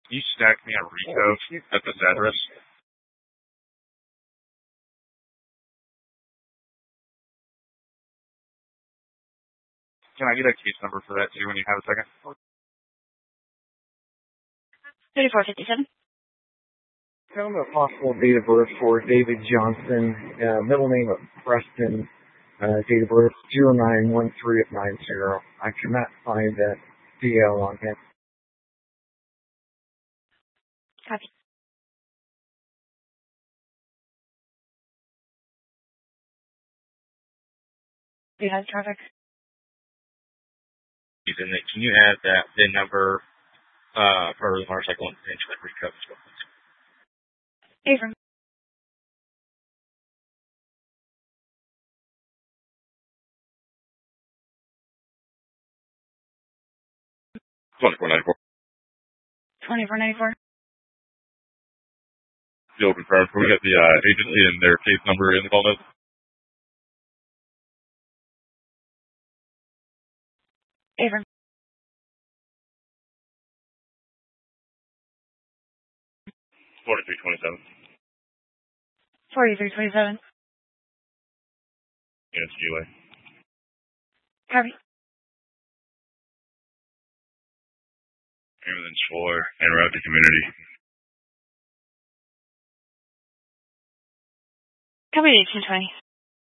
Can you stack me a Rico at this address? Can I get a case number for that too when you have a second? 3457. Tell me a possible date of birth for David Johnson, middle name of Preston, date of birth 0913 I cannot find that DL on him. Copy. Do you have traffic? Can you add that VIN number for the motorcycle and Rico as well? Abram. $24.94. 2494. You'll confirm. Can we get the agency and their case number in the call notes? Abram. 4327. 4327. It's GUA. Copy. Ambulance for interrupt the community. Copy 1820.